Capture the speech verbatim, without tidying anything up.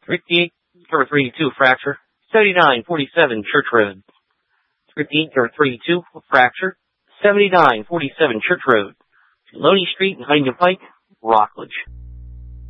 fifty-eight, cover three two, fracture. seventy-nine forty-seven, Church Road. fifty-eight, cover three two, fracture. seventy-nine forty-seven, Church Road. Loney Street and Huntington Pike, Rockledge.